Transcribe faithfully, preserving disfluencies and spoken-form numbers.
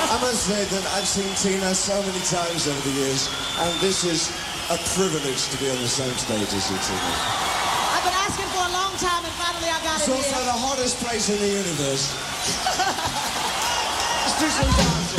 I must say that I've seen Tina so many times over the years, and this is a privilege to be on the same stage as you, Tina. I've been asking for a long time, and finally I got It's it also here. the hottest place in the universe. Let's do some dancing.